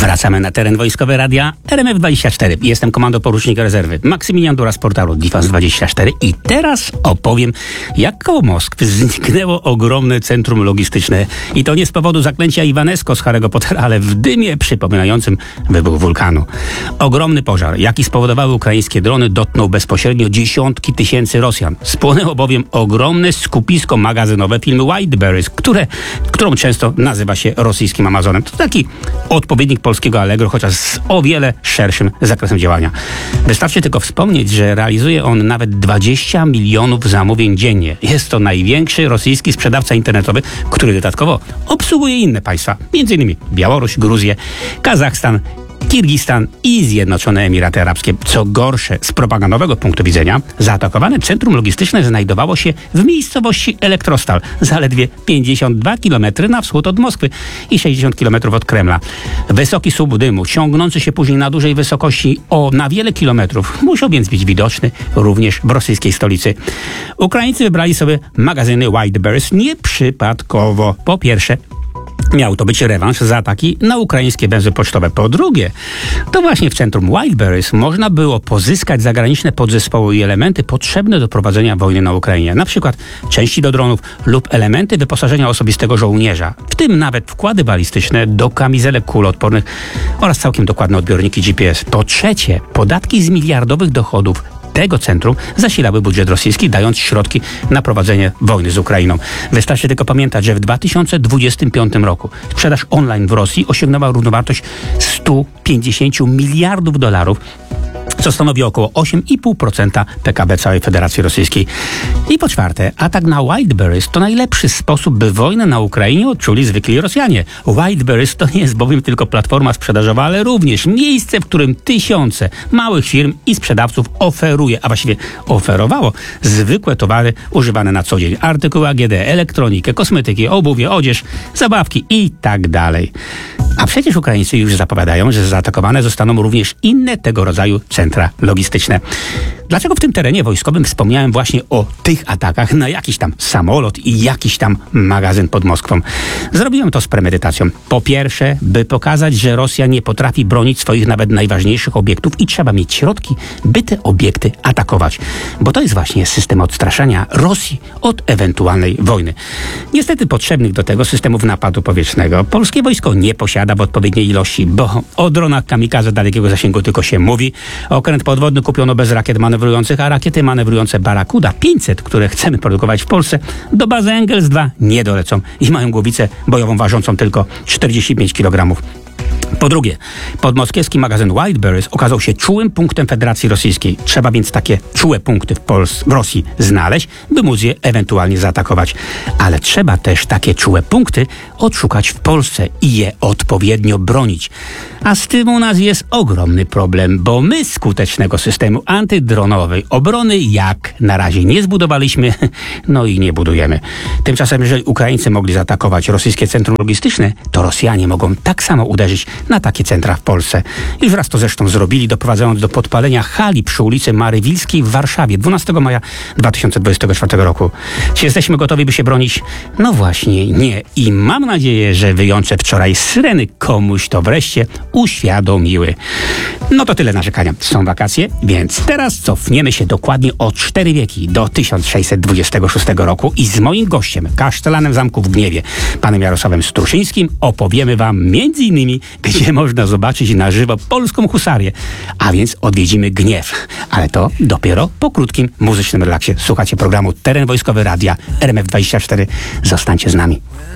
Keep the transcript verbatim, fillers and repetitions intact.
Wracamy na teren wojskowy radia R M F dwadzieścia cztery. Jestem komando porucznik rezerwy Maksymilian Dura z portalu Defense dwadzieścia cztery i teraz opowiem, jak koło Moskwy zniknęło ogromne centrum logistyczne. I to nie z powodu zaklęcia Iwanesko z Harry'ego Pottera, ale w dymie przypominającym wybuch wulkanu. Ogromny pożar, jaki spowodowały ukraińskie drony, dotknął bezpośrednio dziesiątki tysięcy Rosjan. Spłonęło bowiem ogromne skupisko magazynowe firmy Wildberries, które, którą często nazywa się rosyjskim Amazonem. To taki odpowiednik polskiego Allegro, chociaż z o wiele szerszym zakresem działania. Wystarczy tylko wspomnieć, że realizuje on nawet dwadzieścia milionów zamówień dziennie. Jest to największy rosyjski sprzedawca internetowy, który dodatkowo obsługuje inne państwa, między innymi Białoruś, Gruzję, Kazachstan, Kirgistan i Zjednoczone Emiraty Arabskie. Co gorsze, z propagandowego punktu widzenia, zaatakowane centrum logistyczne znajdowało się w miejscowości Elektrostal, zaledwie pięćdziesiąt dwa kilometry na wschód od Moskwy i sześćdziesiąt kilometrów od Kremla. Wysoki słup dymu, ciągnący się później na dużej wysokości o na wiele kilometrów, musiał więc być widoczny również w rosyjskiej stolicy. Ukraińcy wybrali sobie magazyny Wildberries nieprzypadkowo. Po pierwsze, miał to być rewanż za ataki na ukraińskie węzły pocztowe. Po drugie, to właśnie w centrum Wildberries można było pozyskać zagraniczne podzespoły i elementy potrzebne do prowadzenia wojny na Ukrainie. Na przykład części do dronów lub elementy wyposażenia osobistego żołnierza. W tym nawet wkłady balistyczne do kamizelek kuloodpornych oraz całkiem dokładne odbiorniki G P S. Po trzecie, podatki z miliardowych dochodów tego centrum zasilały budżet rosyjski, dając środki na prowadzenie wojny z Ukrainą. Wystarczy tylko pamiętać, że w dwa tysiące dwudziestym piątym roku sprzedaż online w Rosji osiągnęła równowartość stu pięćdziesięciu miliardów dolarów, co stanowi około osiem i pół procent P K B całej Federacji Rosyjskiej. I po czwarte, atak na Wildberries to najlepszy sposób, by wojnę na Ukrainie odczuli zwykli Rosjanie. Wildberries to nie jest bowiem tylko platforma sprzedażowa, ale również miejsce, w którym tysiące małych firm i sprzedawców oferuje, a właściwie oferowało zwykłe towary używane na co dzień. Artykuły A G D, elektronikę, kosmetyki, obuwie, odzież, zabawki i tak dalej. A przecież Ukraińcy już zapowiadają, że zaatakowane zostaną również inne tego rodzaju centra logistyczne. Dlaczego w tym terenie wojskowym wspomniałem właśnie o tych atakach na jakiś tam samolot i jakiś tam magazyn pod Moskwą? Zrobiłem to z premedytacją. Po pierwsze, by pokazać, że Rosja nie potrafi bronić swoich nawet najważniejszych obiektów i trzeba mieć środki, by te obiekty atakować. Bo to jest właśnie system odstraszania Rosji od ewentualnej wojny. Niestety potrzebnych do tego systemów napadu powietrznego polskie wojsko nie posiada w odpowiedniej ilości, bo o dronach kamikaze dalekiego zasięgu tylko się mówi. Okręt podwodny kupiono bez rakiet manewrujących, a rakiety manewrujące Barracuda pięćset, które chcemy produkować w Polsce, do bazy Engels dwa nie dolecą i mają głowicę bojową ważącą tylko czterdzieści pięć kilogramów. Po drugie, podmoskiewski magazyn Wildberries okazał się czułym punktem Federacji Rosyjskiej. Trzeba więc takie czułe punkty w, Pols- w Rosji znaleźć, by móc je ewentualnie zaatakować. Ale trzeba też takie czułe punkty odszukać w Polsce i je odpowiednio bronić. A z tym u nas jest ogromny problem, bo my skutecznego systemu antydronowej obrony jak na razie nie zbudowaliśmy, no i nie budujemy. Tymczasem, jeżeli Ukraińcy mogli zaatakować rosyjskie centrum logistyczne, to Rosjanie mogą tak samo uderzyć na takie centra w Polsce. Już raz to zresztą zrobili, doprowadzając do podpalenia hali przy ulicy Marywilskiej w Warszawie dwunastego maja dwa tysiące dwudziestego czwartego roku. Czy jesteśmy gotowi, by się bronić? No właśnie nie. I mam nadzieję, że wyjące wczoraj syreny komuś to wreszcie uświadomiły. No to tyle narzekania. Są wakacje, więc teraz cofniemy się dokładnie o cztery wieki do tysiąc sześćset dwudziestego szóstego roku i z moim gościem, kasztelanem zamku w Gniewie, panem Jarosławem Struszyńskim, opowiemy wam między innymi, gdzie można zobaczyć na żywo polską husarię. A więc odwiedzimy Gniew. Ale to dopiero po krótkim muzycznym relaksie. Słuchacie programu Teren Wojskowy Radia R M F dwadzieścia cztery. Zostańcie z nami.